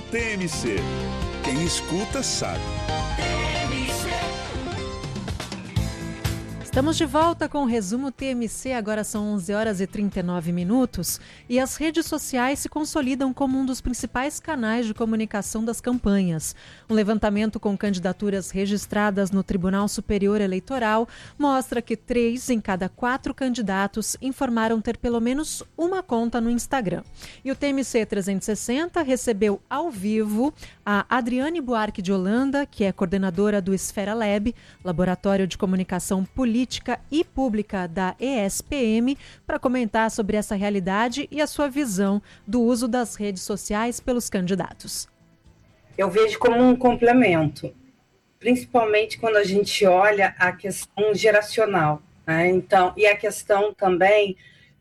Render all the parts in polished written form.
TMC. Quem escuta sabe. Estamos de volta com o resumo TMC, agora são 11 horas e 39 minutos e as redes sociais se consolidam como um dos principais canais de comunicação das campanhas. Um levantamento com candidaturas registradas no Tribunal Superior Eleitoral mostra que 3 em cada 4 candidatos informaram ter pelo menos uma conta no Instagram. E o TMC 360 recebeu ao vivo a Adriane Buarque de Holanda, que é coordenadora do Esfera Lab, Laboratório de Comunicação Política e Pública da ESPM, para comentar sobre essa realidade e a sua visão do uso das redes sociais pelos candidatos. Eu vejo como um complemento, principalmente quando a gente olha a questão geracional, né? Então, e a questão também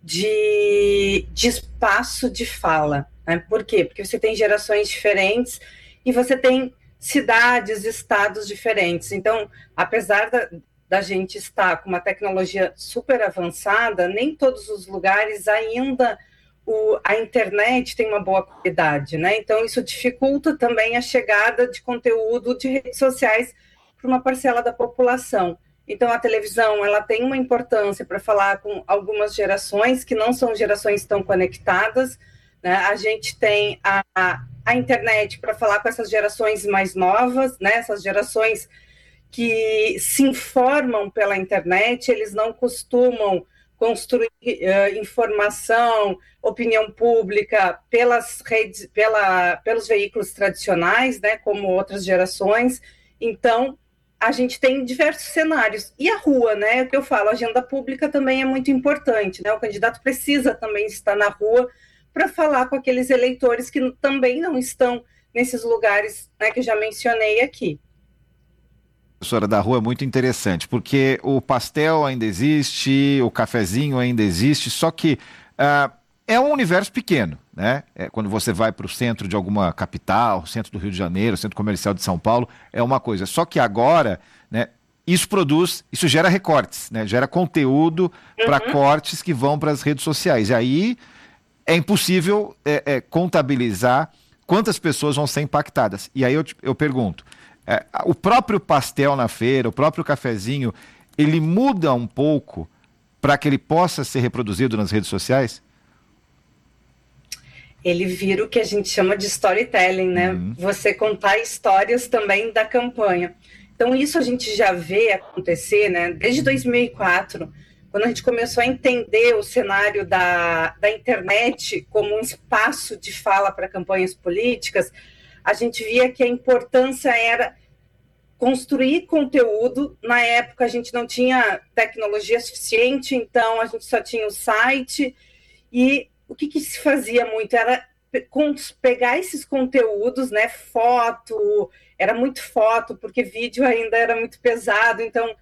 de espaço de fala, né? Por quê? Porque você tem gerações diferentes e você tem cidades, estados diferentes. Então, apesar da gente estar com uma tecnologia super avançada, nem todos os lugares ainda a internet tem uma boa qualidade, né? Então, isso dificulta também a chegada de conteúdo de redes sociais para uma parcela da população. Então, a televisão, ela tem uma importância para falar com algumas gerações que não são gerações tão conectadas, né? A gente tem a internet para falar com essas gerações mais novas, né? Essas gerações que se informam pela internet, eles não costumam construir informação, opinião pública pelas redes, pelos veículos tradicionais, né, como outras gerações. Então, a gente tem diversos cenários. E a rua, né, é o que eu falo, a agenda pública também é muito importante, né? O candidato precisa também estar na rua para falar com aqueles eleitores que também não estão nesses lugares, né, que eu já mencionei aqui. Professora, da rua é muito interessante, porque o pastel ainda existe, o cafezinho ainda existe, só que é um universo pequeno, né? Quando você vai para o centro de alguma capital, centro do Rio de Janeiro, centro comercial de São Paulo, é uma coisa. Só que agora, né, isso gera recortes, né? Gera conteúdo para cortes que vão para as redes sociais. E aí é impossível contabilizar quantas pessoas vão ser impactadas. E aí eu pergunto, o próprio pastel na feira, o próprio cafezinho, ele muda um pouco para que ele possa ser reproduzido nas redes sociais? Ele vira o que a gente chama de storytelling, né? Você contar histórias também da campanha. Então, isso a gente já vê acontecer, né? Desde 2004, quando a gente começou a entender o cenário da internet como um espaço de fala para campanhas políticas, a gente via que a importância era construir conteúdo. Na época, a gente não tinha tecnologia suficiente, então a gente só tinha o site. E o que se fazia muito era pegar esses conteúdos, né, foto, era muito foto, porque vídeo ainda era muito pesado, então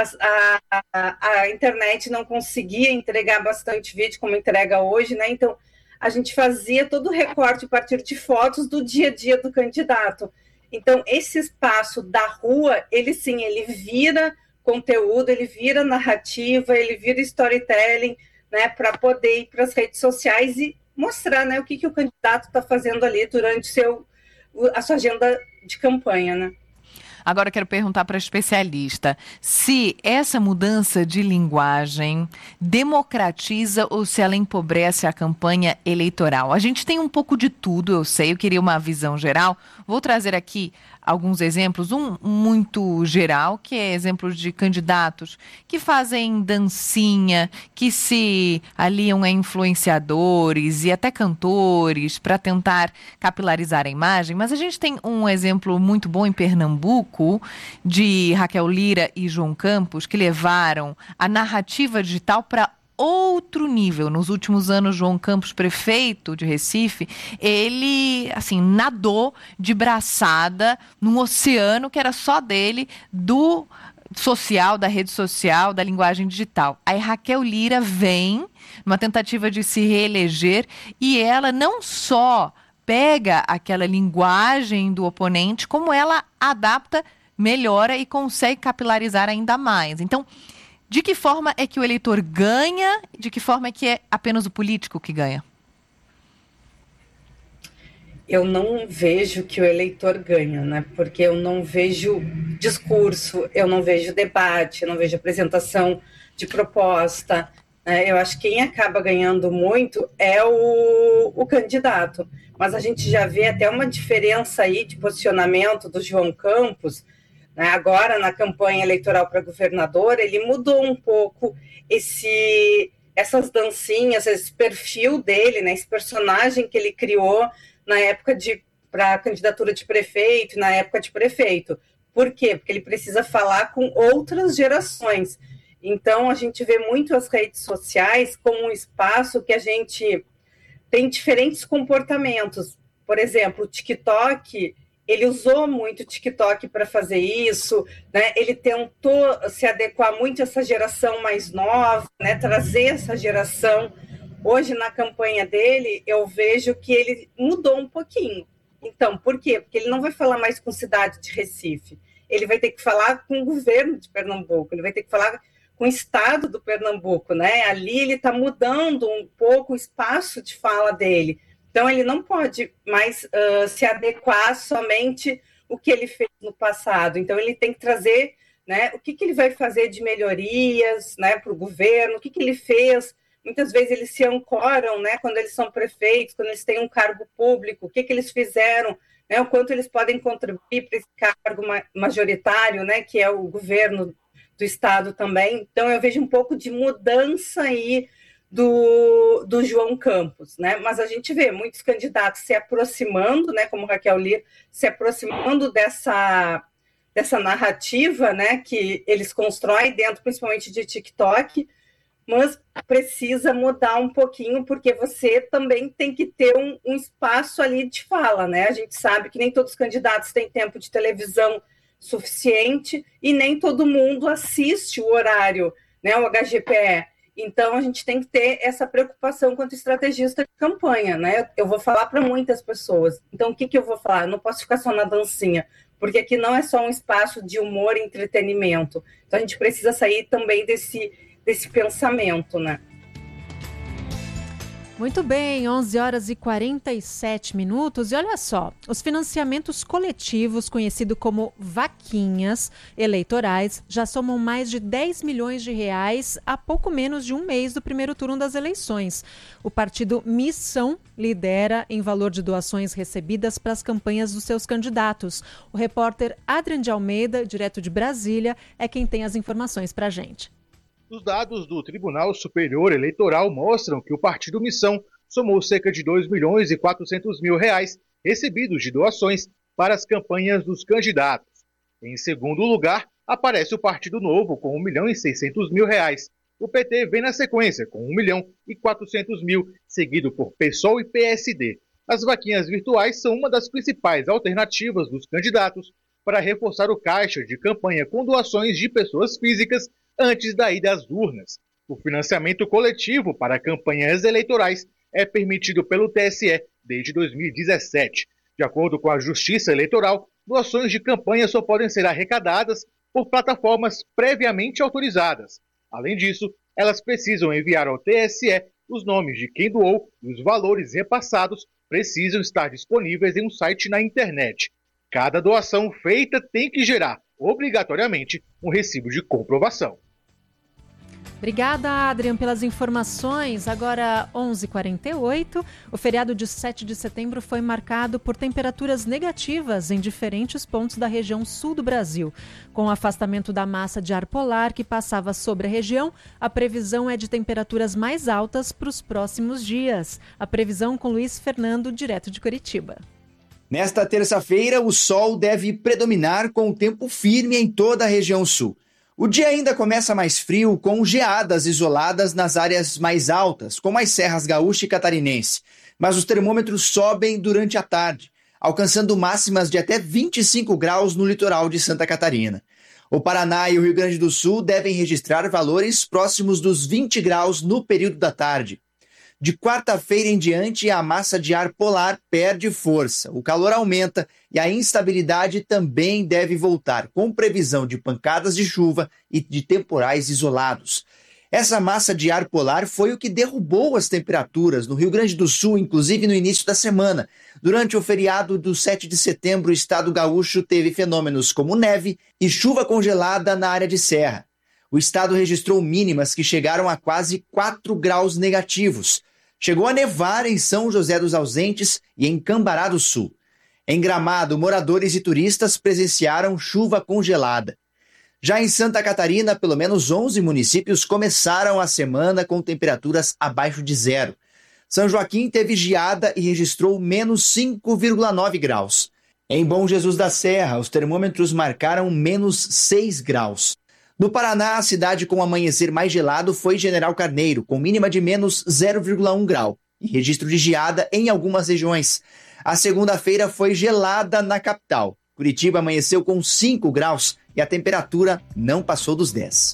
a internet não conseguia entregar bastante vídeo como entrega hoje, né? Então, a gente fazia todo o recorte a partir de fotos do dia a dia do candidato. Então, esse espaço da rua, ele vira conteúdo, ele vira narrativa, ele vira storytelling, né, para poder ir para as redes sociais e mostrar, né, o que o candidato está fazendo ali durante a sua agenda de campanha, né? Agora eu quero perguntar para a especialista se essa mudança de linguagem democratiza ou se ela empobrece a campanha eleitoral. A gente tem um pouco de tudo, eu sei, eu queria uma visão geral. Vou trazer aqui alguns exemplos, um muito geral, que é exemplos de candidatos que fazem dancinha, que se aliam a influenciadores e até cantores para tentar capilarizar a imagem, mas a gente tem um exemplo muito bom em Pernambuco, de Raquel Lira e João Campos, que levaram a narrativa digital para outro nível. Nos últimos anos, João Campos, prefeito de Recife, ele, assim, nadou de braçada num oceano que era só dele, do social, da rede social, da linguagem digital. Aí Raquel Lira vem, numa tentativa de se reeleger, e ela não só pega aquela linguagem do oponente, como ela adapta, melhora e consegue capilarizar ainda mais. Então, de que forma é que o eleitor ganha? De que forma é que é apenas o político que ganha? eu não vejo que o eleitor ganha, né? Porque eu não vejo discurso, eu não vejo debate, eu não vejo apresentação de proposta. Eu acho que quem acaba ganhando muito é o candidato. Mas a gente já vê até uma diferença aí de posicionamento do João Campos, né? Agora, na campanha eleitoral para governador, ele mudou um pouco essas dancinhas, esse perfil dele, né? Esse personagem que ele criou na época para a candidatura de prefeito, na época de prefeito. Por quê? Porque ele precisa falar com outras gerações. Então, a gente vê muito as redes sociais como um espaço que a gente tem diferentes comportamentos. Por exemplo, o TikTok, ele usou muito o TikTok para fazer isso, né? Ele tentou se adequar muito a essa geração mais nova, né? Trazer essa geração. Hoje, na campanha dele, eu vejo que ele mudou um pouquinho. Então, por quê? Porque ele não vai falar mais com cidade de Recife. Ele vai ter que falar com o governo de Pernambuco, ele vai ter que falar com o estado do Pernambuco, né? Ali ele está mudando um pouco o espaço de fala dele. Então, ele não pode mais se adequar somente o que ele fez no passado. Então, ele tem que trazer, né, o que ele vai fazer de melhorias, né, para o governo, o que ele fez. Muitas vezes eles se ancoram, né, quando eles são prefeitos, quando eles têm um cargo público, o que eles fizeram, né, o quanto eles podem contribuir para esse cargo majoritário, né, que é o governo do estado também. Então, eu vejo um pouco de mudança aí do João Campos, né? Mas a gente vê muitos candidatos se aproximando, né, como Raquel Lira, se aproximando dessa narrativa, né, que eles constroem dentro, principalmente de TikTok, mas precisa mudar um pouquinho, porque você também tem que ter um espaço ali de fala, né? A gente sabe que nem todos os candidatos têm tempo de televisão suficiente e nem todo mundo assiste o horário, né, o HGPE. Então, a gente tem que ter essa preocupação quanto estrategista de campanha, né? Eu vou falar para muitas pessoas. Então, o que eu vou falar? Eu não posso ficar só na dancinha, porque aqui não é só um espaço de humor e entretenimento. Então, a gente precisa sair também desse pensamento, né? Muito bem, 11 horas e 47 minutos. E olha só, os financiamentos coletivos, conhecido como vaquinhas eleitorais, já somam mais de 10 milhões de reais há pouco menos de um mês do primeiro turno das eleições. O partido Missão lidera em valor de doações recebidas para as campanhas dos seus candidatos. O repórter Adrian de Almeida, direto de Brasília, é quem tem as informações para a gente. Os dados do Tribunal Superior Eleitoral mostram que o Partido Missão somou cerca de 2 milhões e 400 mil reais recebidos de doações para as campanhas dos candidatos. Em segundo lugar, aparece o Partido Novo com 1 milhão e 600 mil reais. O PT vem na sequência com 1 milhão e 400 mil, seguido por PSOL e PSD. As vaquinhas virtuais são uma das principais alternativas dos candidatos para reforçar o caixa de campanha com doações de pessoas físicas antes da ida às urnas. O financiamento coletivo para campanhas eleitorais é permitido pelo TSE desde 2017. De acordo com a Justiça Eleitoral, doações de campanha só podem ser arrecadadas por plataformas previamente autorizadas. Além disso, elas precisam enviar ao TSE os nomes de quem doou e os valores repassados precisam estar disponíveis em um site na internet. Cada doação feita tem que gerar, obrigatoriamente, um recibo de comprovação. Obrigada, Adrian, pelas informações. Agora, 11h48, o feriado de 7 de setembro foi marcado por temperaturas negativas em diferentes pontos da região sul do Brasil. Com o afastamento da massa de ar polar que passava sobre a região, a previsão é de temperaturas mais altas para os próximos dias. A previsão com Luiz Fernando, direto de Curitiba. Nesta terça-feira, o sol deve predominar com o tempo firme em toda a região sul. O dia ainda começa mais frio, com geadas isoladas nas áreas mais altas, como as serras gaúcha e catarinense. Mas os termômetros sobem durante a tarde, alcançando máximas de até 25 graus no litoral de Santa Catarina. O Paraná e o Rio Grande do Sul devem registrar valores próximos dos 20 graus no período da tarde. De quarta-feira em diante, a massa de ar polar perde força, o calor aumenta e a instabilidade também deve voltar, com previsão de pancadas de chuva e de temporais isolados. Essa massa de ar polar foi o que derrubou as temperaturas no Rio Grande do Sul, inclusive no início da semana. Durante o feriado do 7 de setembro, o estado gaúcho teve fenômenos como neve e chuva congelada na área de serra. O estado registrou mínimas que chegaram a quase 4 graus negativos. Chegou a nevar em São José dos Ausentes e em Cambará do Sul. Em Gramado, moradores e turistas presenciaram chuva congelada. Já em Santa Catarina, pelo menos 11 municípios começaram a semana com temperaturas abaixo de zero. São Joaquim teve geada e registrou menos 5,9 graus. Em Bom Jesus da Serra, os termômetros marcaram menos 6 graus. No Paraná, a cidade com o amanhecer mais gelado foi General Carneiro, com mínima de menos 0,1 grau, e registro de geada em algumas regiões. A segunda-feira foi gelada na capital. Curitiba amanheceu com 5 graus e a temperatura não passou dos 10.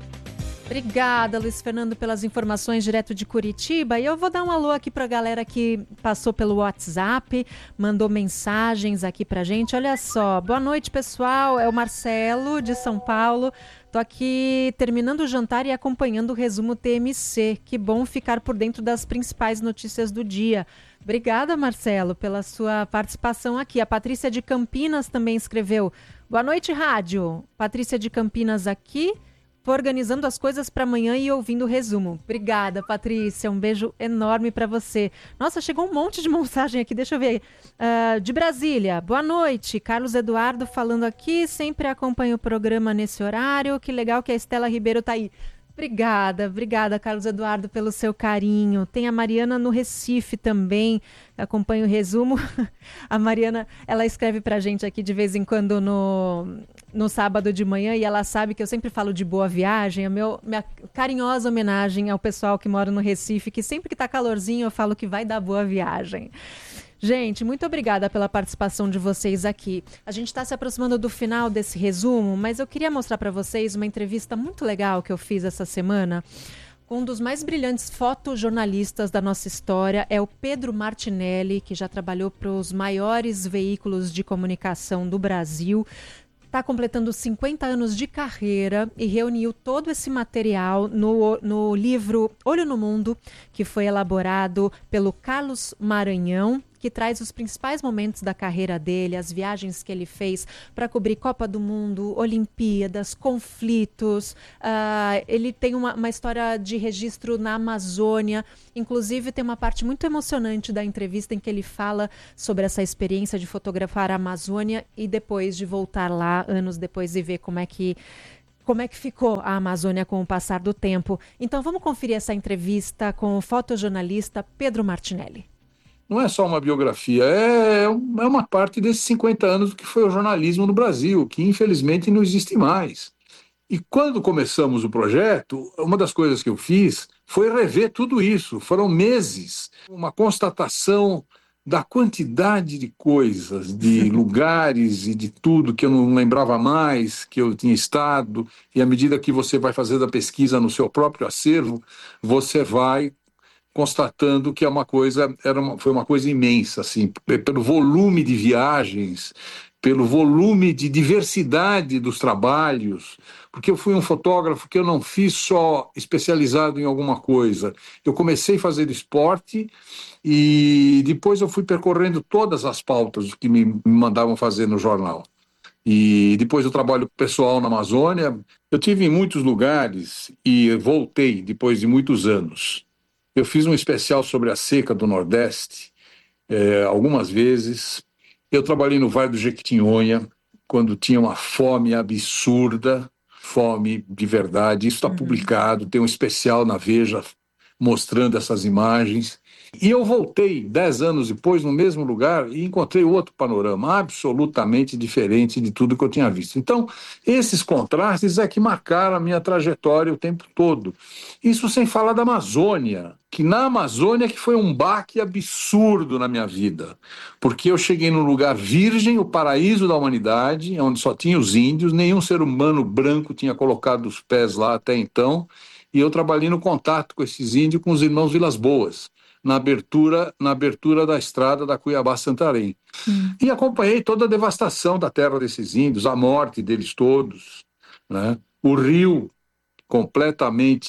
Obrigada, Luiz Fernando, pelas informações direto de Curitiba. E eu vou dar um alô aqui para a galera que passou pelo WhatsApp, mandou mensagens aqui para gente. Olha só, boa noite, pessoal. É o Marcelo, de São Paulo. Tô aqui terminando o jantar e acompanhando o resumo TMC. Que bom ficar por dentro das principais notícias do dia. Obrigada, Marcelo, pela sua participação aqui. A Patrícia de Campinas também escreveu: boa noite, rádio. Patrícia de Campinas aqui. Tô organizando as coisas para amanhã e ouvindo o resumo. Obrigada, Patrícia. Um beijo enorme para você. Nossa, chegou um monte de mensagem aqui. Deixa eu ver. De Brasília. Boa noite. Carlos Eduardo falando aqui. Sempre acompanho o programa nesse horário. Que legal que a Estela Ribeiro tá aí. Obrigada, Carlos Eduardo, pelo seu carinho. Tem a Mariana no Recife também, acompanha o resumo. A Mariana, ela escreve pra gente aqui de vez em quando no sábado de manhã, e ela sabe que eu sempre falo de boa viagem. Minha carinhosa homenagem ao pessoal que mora no Recife, que sempre que tá calorzinho eu falo que vai dar boa viagem. Gente, muito obrigada pela participação de vocês aqui. A gente está se aproximando do final desse resumo, mas eu queria mostrar para vocês uma entrevista muito legal que eu fiz essa semana com um dos mais brilhantes fotojornalistas da nossa história. É o Pedro Martinelli, que já trabalhou para os maiores veículos de comunicação do Brasil. Está completando 50 anos de carreira e reuniu todo esse material no livro Olho no Mundo, que foi elaborado pelo Carlos Maranhão, que traz os principais momentos da carreira dele, as viagens que ele fez para cobrir Copa do Mundo, Olimpíadas, conflitos. Ele tem uma história de registro na Amazônia. Inclusive, tem uma parte muito emocionante da entrevista em que ele fala sobre essa experiência de fotografar a Amazônia e depois de voltar lá, anos depois, e ver como é que ficou a Amazônia com o passar do tempo. Então, vamos conferir essa entrevista com o fotojornalista Pedro Martinelli. Não é só uma biografia, é uma parte desses 50 anos do que foi o jornalismo no Brasil, que infelizmente não existe mais. E quando começamos o projeto, uma das coisas que eu fiz foi rever tudo isso. Foram meses, uma constatação da quantidade de coisas, de lugares e de tudo que eu não lembrava mais, que eu tinha estado. E à medida que você vai fazendo a pesquisa no seu próprio acervo, você vai constatando que foi uma coisa imensa, assim, pelo volume de viagens, pelo volume de diversidade dos trabalhos, porque eu fui um fotógrafo que eu não fiz só especializado em alguma coisa. Eu comecei a fazer esporte e depois eu fui percorrendo todas as pautas que me mandavam fazer no jornal. E depois eu trabalho pessoal na Amazônia. Eu tive em muitos lugares e voltei depois de muitos anos. Eu fiz um especial sobre a seca do Nordeste, algumas vezes. Eu trabalhei no Vale do Jequitinhonha, quando tinha uma fome absurda, fome de verdade. Isso está publicado, tem um especial na Veja mostrando essas imagens. E eu voltei 10 anos depois no mesmo lugar e encontrei outro panorama absolutamente diferente de tudo que eu tinha visto. Então, esses contrastes é que marcaram a minha trajetória o tempo todo. Isso sem falar da Amazônia, que na Amazônia que foi um baque absurdo na minha vida, porque eu cheguei num lugar virgem, o paraíso da humanidade, onde só tinha os índios, nenhum ser humano branco tinha colocado os pés lá até então, e eu trabalhei no contato com esses índios, com os irmãos Vilas Boas, na abertura da estrada da Cuiabá-Santarém. E acompanhei toda a devastação da terra desses índios, a morte deles todos, né? O rio completamente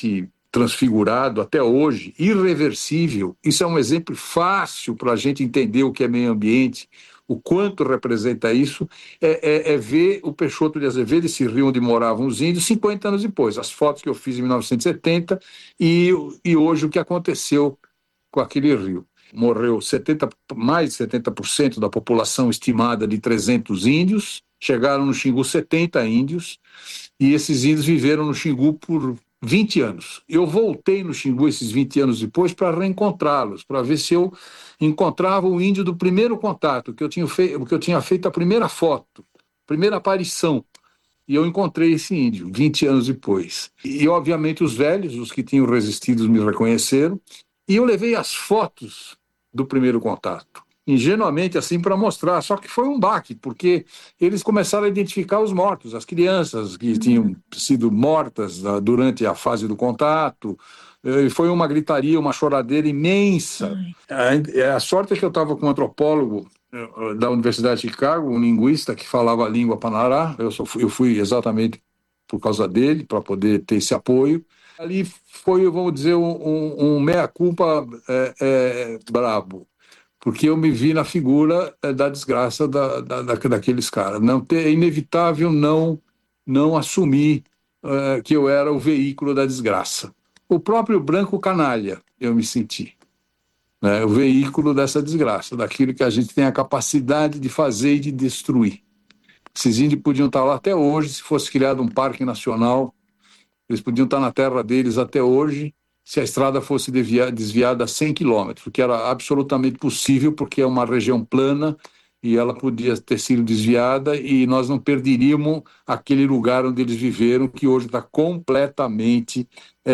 transfigurado até hoje, irreversível. Isso é um exemplo fácil para a gente entender o que é meio ambiente, o quanto representa isso, é ver o Peixoto de Azevedo, esse rio onde moravam os índios, 50 anos depois. As fotos que eu fiz em 1970 e hoje o que aconteceu com aquele rio. Morreu mais de 70% da população estimada de 300 índios, chegaram no Xingu 70 índios, e esses índios viveram no Xingu por 20 anos. Eu voltei no Xingu esses 20 anos depois para reencontrá-los, para ver se eu encontrava o índio do primeiro contato, que eu tinha feito a primeira foto, primeira aparição. E eu encontrei esse índio 20 anos depois. E, obviamente, os velhos, os que tinham resistido, me reconheceram. E eu levei as fotos do primeiro contato, ingenuamente assim para mostrar, só que foi um baque, porque eles começaram a identificar os mortos, as crianças que tinham sido mortas durante a fase do contato. Foi uma gritaria, uma choradeira imensa. A sorte é que eu estava com um antropólogo da Universidade de Chicago, um linguista que falava a língua Panará. Eu fui exatamente por causa dele, para poder ter esse apoio. Ali foi, vamos dizer, um meia-culpa brabo, porque eu me vi na figura da desgraça daqueles caras. É inevitável não assumir que eu era o veículo da desgraça. O próprio branco canalha, eu me senti, né? O veículo dessa desgraça, daquilo que a gente tem a capacidade de fazer e de destruir. Esses índios podiam estar lá até hoje, se fosse criado um parque nacional, eles podiam estar na terra deles até hoje, se a estrada fosse desviada a 100 quilômetros, o que era absolutamente possível, porque é uma região plana e ela podia ter sido desviada e nós não perderíamos aquele lugar onde eles viveram, que hoje está completamente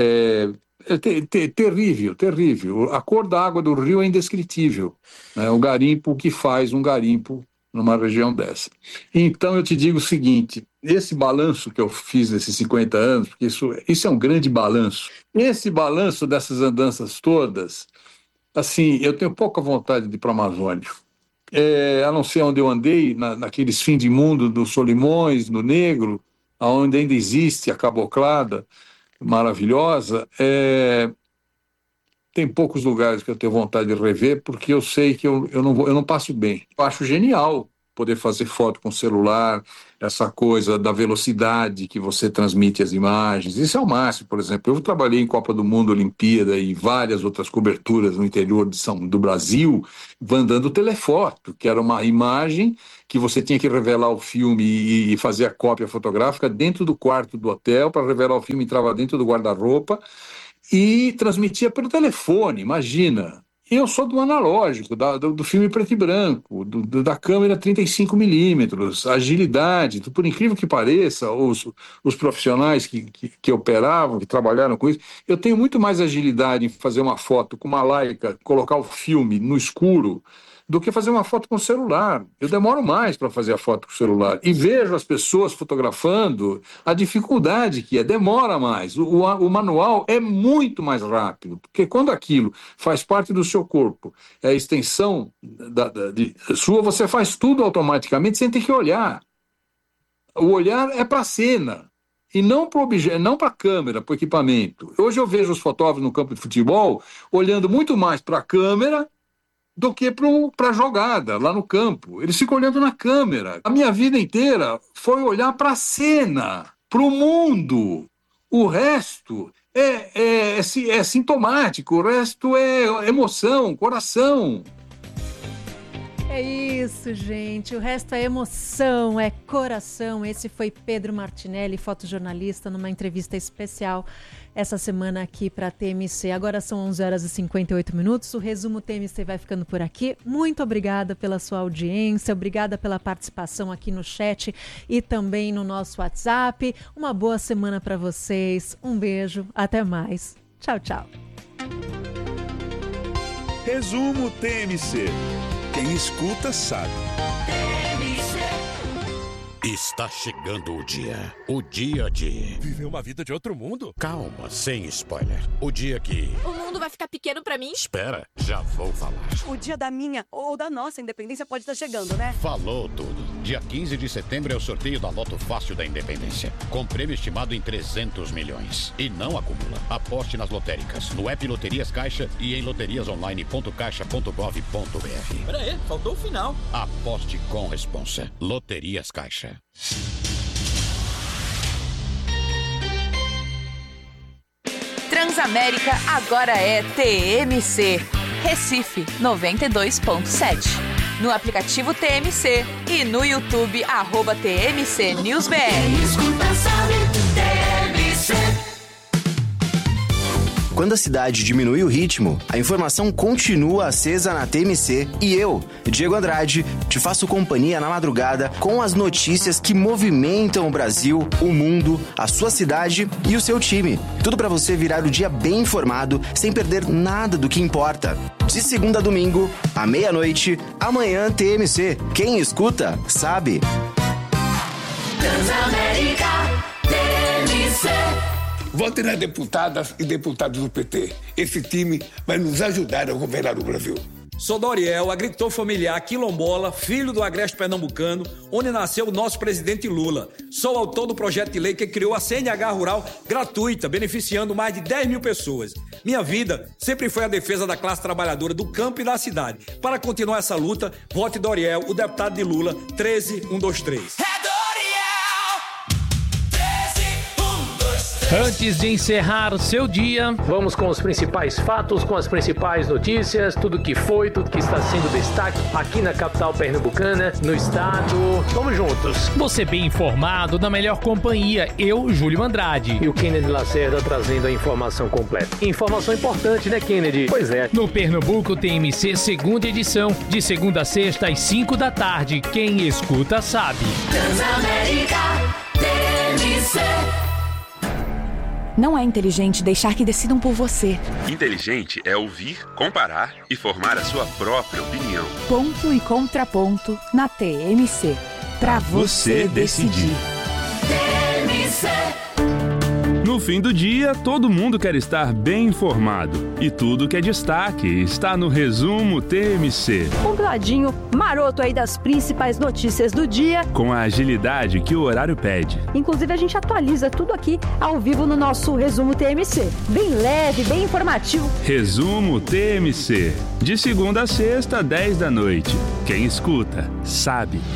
terrível, terrível. A cor da água do rio é indescritível, né? O garimpo, o que faz um garimpo numa região dessa. Então eu te digo o seguinte, esse balanço que eu fiz nesses 50 anos, porque isso é um grande balanço, esse balanço dessas andanças todas, assim, eu tenho pouca vontade de ir para a Amazônia, a não ser onde eu andei, naqueles fins de mundo do Solimões, no Negro, onde ainda existe a caboclada maravilhosa, tem poucos lugares que eu tenho vontade de rever, porque eu sei que eu não passo bem. Eu acho genial poder fazer foto com celular, essa coisa da velocidade que você transmite as imagens. Isso é o máximo, por exemplo. Eu trabalhei em Copa do Mundo, Olimpíada e várias outras coberturas no interior do Brasil, mandando telefoto, que era uma imagem que você tinha que revelar o filme e fazer a cópia fotográfica dentro do quarto do hotel. Para revelar o filme, entrava dentro do guarda-roupa e transmitia pelo telefone, imagina. Eu sou do analógico, do filme preto e branco, da câmera 35mm, agilidade, por incrível que pareça, os profissionais que operavam, que trabalharam com isso, eu tenho muito mais agilidade em fazer uma foto com uma Leica, colocar o filme no escuro, do que fazer uma foto com o celular. Eu demoro mais para fazer a foto com o celular. E vejo as pessoas fotografando, a dificuldade que demora mais. O manual é muito mais rápido, porque quando aquilo faz parte do seu corpo, é a extensão sua, você faz tudo automaticamente sem ter que olhar. O olhar é para a cena. E não para o objeto, não para a câmera, para o equipamento. Hoje eu vejo os fotógrafos no campo de futebol olhando muito mais para a câmera do que para a jogada lá no campo. Eles ficam olhando na câmera. A minha vida inteira foi olhar para a cena, para o mundo. O resto é sintomático, o resto é emoção, coração. É isso, gente. O resto é emoção, é coração. Esse foi Pedro Martinelli, fotojornalista, numa entrevista especial essa semana aqui para a TMC. Agora são 11h58. O resumo TMC vai ficando por aqui. Muito obrigada pela sua audiência, obrigada pela participação aqui no chat e também no nosso WhatsApp. Uma boa semana para vocês. Um beijo, até mais. Tchau, tchau. Resumo TMC. Quem escuta sabe. Está chegando o dia de... Viver uma vida de outro mundo? Calma, sem spoiler. O dia que... O mundo vai ficar pequeno pra mim? Espera, já vou falar. O dia da minha ou da nossa independência pode estar chegando, né? Falou tudo. Dia 15 de setembro é o sorteio da Loto Fácil da Independência, com prêmio estimado em 300 milhões. E não acumula. Aposte nas lotéricas, no app Loterias Caixa e em loteriasonline.caixa.gov.br. Pera aí, faltou o final. Aposte com responsa. Loterias Caixa. Transamérica agora é TMC. Recife 92.7. No aplicativo TMC e no YouTube @TMC NewsBR. Quando a cidade diminui o ritmo, a informação continua acesa na TMC e eu, Diego Andrade, te faço companhia na madrugada com as notícias que movimentam o Brasil, o mundo, a sua cidade e o seu time. Tudo para você virar o dia bem informado, sem perder nada do que importa. De segunda a domingo, à meia-noite, amanhã TMC. Quem escuta, sabe. Transamérica, TMC. Votem nas deputadas e deputados do PT. Esse time vai nos ajudar a governar o Brasil. Sou Doriel, agricultor familiar quilombola, filho do agreste pernambucano, onde nasceu o nosso presidente Lula. Sou autor do projeto de lei que criou a CNH Rural gratuita, beneficiando mais de 10 mil pessoas. Minha vida sempre foi a defesa da classe trabalhadora do campo e da cidade. Para continuar essa luta, vote Doriel, o deputado de Lula, 13123. Antes de encerrar o seu dia, vamos com os principais fatos, com as principais notícias, tudo que foi, tudo que está sendo destaque aqui na capital pernambucana, no estado. Vamos juntos. Você bem informado, na melhor companhia, eu, Júlio Andrade. E o Kennedy Lacerda trazendo a informação completa. Informação importante, né, Kennedy? Pois é. No Pernambuco TMC, segunda edição, de segunda a sexta às 5 da tarde. Quem escuta sabe. Transamérica, TMC. Não é inteligente deixar que decidam por você. Inteligente é ouvir, comparar e formar a sua própria opinião. Ponto e contraponto na TMC. Pra você decidir. TMC. No fim do dia, todo mundo quer estar bem informado. E tudo que é destaque está no Resumo TMC. Compladinho, maroto aí das principais notícias do dia. Com a agilidade que o horário pede. Inclusive, a gente atualiza tudo aqui ao vivo no nosso Resumo TMC. Bem leve, bem informativo. Resumo TMC. De segunda a sexta, 10 da noite. Quem escuta, sabe.